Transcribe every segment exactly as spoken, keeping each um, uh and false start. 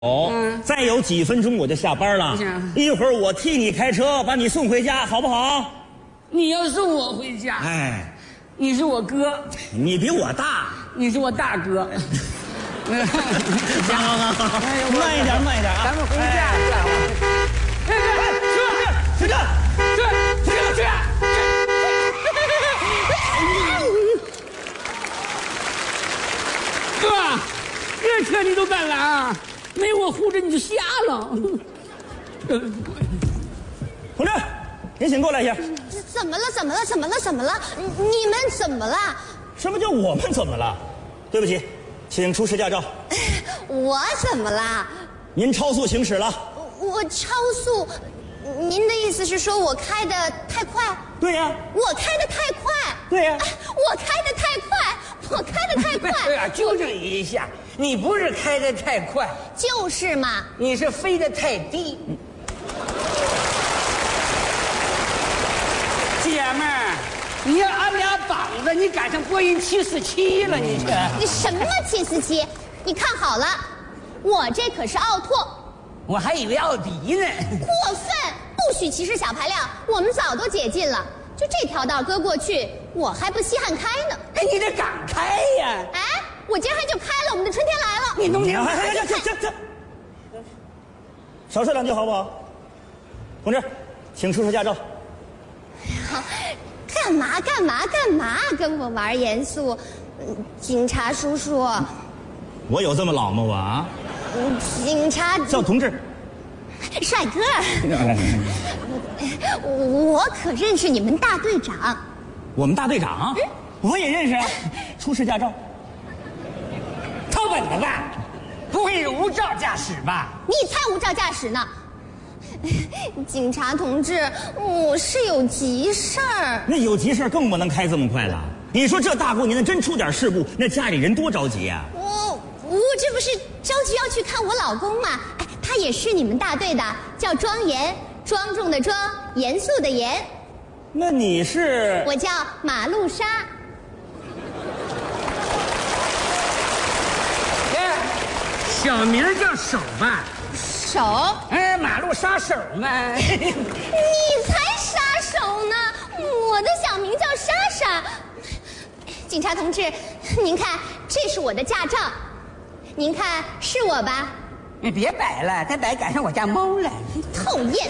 哦，嗯，再有几分钟我就下班了。一会儿我替你开车把你送回家，好不好？ 你要送我回家？哎，你是我哥， 你比我大， 你是我大哥。 好好好好，慢一点，慢一点啊！ 咱们回家去。哎哎， 去去去去去去！哥，这车你都敢拦？没我护着你就瞎了。 同志，您请过来一下。 怎么了？怎么了？怎么了？怎么了？你们怎么了？ 什么叫我们怎么了？对不起，请出示驾照。 我怎么了？ 您超速行驶了。 我超速？您的意思是说我开的太快？ 对呀。 我开的太快？ 对呀。 我开的太快，我开的太快。 对啊，纠正一下，你不是开的太快， 就是嘛。 你是飞得太低。姐们儿，你要按俩膀子，你赶上波音七四七了，你这。 你什么七四七？你看好了，我这可是奥拓。 我还以为奥迪呢。 过分，不许歧视小排量，我们早都解禁了。就这条道搁过去，我还不稀罕开呢。 哎，你得敢开呀！ 哎，我今儿还就开了，我们的春天来了。 你弄点， 哎呀，这这这，少说两句好不好？同志，请出示驾照。 干嘛干嘛干嘛？跟我玩严肃？警察叔叔， 我有这么老吗？我啊？ 警察叫同志。 帅哥，我可认识你们大队长。 我们大队长？嗯、我也认识啊。出示驾照。 偷本子吧？不会是无照驾驶吧？ 你才无照驾驶呢！警察同志，我是有急事儿。 那有急事更不能开这么快了。你说这大过年的真出点事故，那家里人多着急啊！ 我我这不是着急要去看我老公吗？哎，他也是你们大队的，叫庄严，庄重的庄，严肃的严。 那你是？ 我叫马路莎。 哎，小名叫手吧？ 手？ 哎，马路杀手嘛。 你才杀手呢！我的小名叫莎莎。警察同志，您看，这是我的驾照，您看是我吧？ 你别摆了，再摆赶上我家猫了。 讨厌！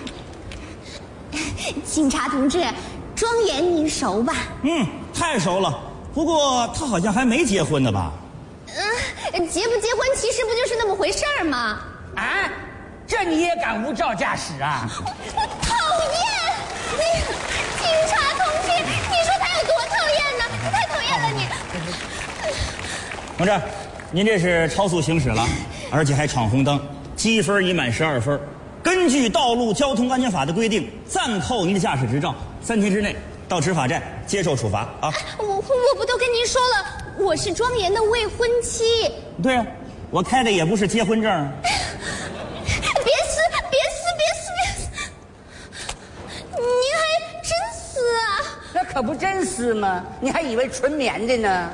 警察同志，庄严您熟吧？ 嗯，太熟了。不过他好像还没结婚呢吧？ 嗯，结不结婚其实不就是那么回事儿吗？ 啊，这你也敢无照驾驶啊？ 我, 我讨厌！哎呀，警察同志，你说他有多讨厌呢？你太讨厌了你！ 同志，您这是超速行驶了，而且还闯红灯，积分已满十二分。根据《道路交通安全法》的规定，暂扣您的驾驶执照，三天之内到执法站接受处罚啊！ 我我不都跟您说了，我是庄严的未婚妻。 对啊，我开的也不是结婚证。 别撕，别撕，别撕，别撕！您还真撕啊？ 那可不真撕吗？你还以为纯棉的呢？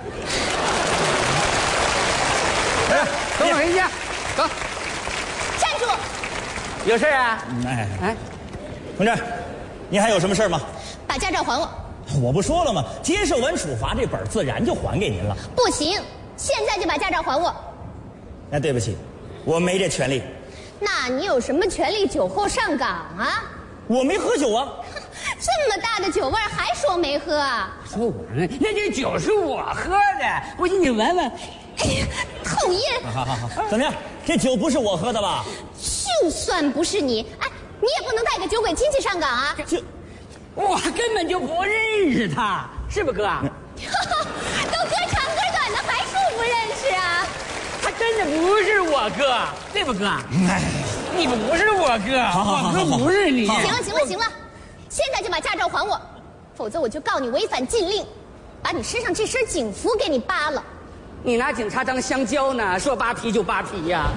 哎，跟我回家，走。 站住！ 有事啊？ 哎哎，同志，您还有什么事吗？ 把驾照还我！ 我不说了吗？接受完处罚，这本自然就还给您了。 不行，现在就把驾照还我！ 那对不起，我没这权利。 那你有什么权利酒后上岗啊？ 我没喝酒啊！ 这么大的酒味还说没喝啊？ 说我呢？那这酒是我喝的，不信你闻闻。 哎呀，讨厌！ 好好好，怎么样？这酒不是我喝的吧？ 就算不是你，哎，你也不能带个酒鬼亲戚上岗啊！ 就， 我根本就不认识他，是不哥？ 都哥长哥短的，还说不认识啊？ 他真的不是我哥，对不哥？哎，你不是我哥，我哥不是你。 行了行了行了，现在就把驾照还我，否则我就告你违反禁令，把你身上这身警服给你扒了。 你拿警察当香蕉呢？说扒皮就扒皮呀！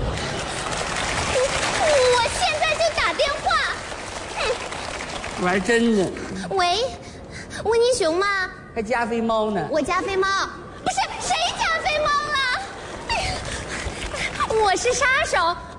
我现在就打电话。 嗯、玩真的。 喂，温妮熊吗？ 还加菲猫呢？ 我加菲猫。不是，谁加菲猫了？哎呀，我我是杀手。